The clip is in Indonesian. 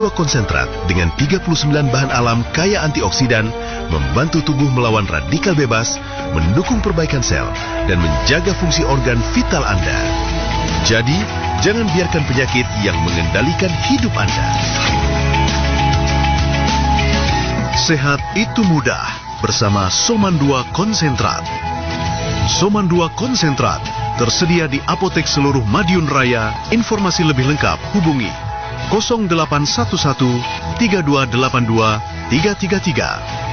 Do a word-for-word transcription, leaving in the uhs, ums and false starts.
Konsentrat dengan tiga puluh sembilan bahan alam kaya antioksidan membantu tubuh melawan radikal bebas, mendukung perbaikan sel, dan menjaga fungsi organ vital Anda. Jadi, jangan biarkan penyakit yang mengendalikan hidup Anda. Sehat itu mudah bersama Soman dua Konsentrat. Soman dua Konsentrat tersedia di apotek seluruh Madiun Raya. Informasi lebih lengkap hubungi nol delapan satu satu tiga dua delapan dua tiga tiga tiga.